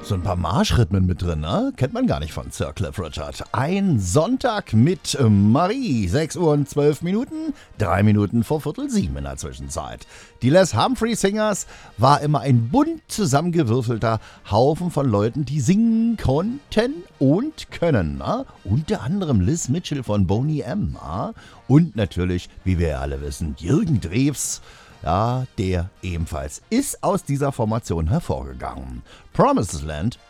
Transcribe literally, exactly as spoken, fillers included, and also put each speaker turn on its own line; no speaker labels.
So ein paar Marschrhythmen mit drin, ne? Kennt man gar nicht von Sir Cliff Richard. Ein Sonntag mit Marie. sechs Uhr und zwölf Minuten, drei Minuten vor Viertel sieben in der Zwischenzeit. Die Les Humphrey Singers war immer ein bunt zusammengewürfelter Haufen von Leuten, die singen konnten und können. Ne? Unter anderem Liz Mitchell von Boney M. Ne? Und natürlich, wie wir alle wissen, Jürgen Drews. Ja, der ebenfalls ist aus dieser Formation hervorgegangen. Promised Land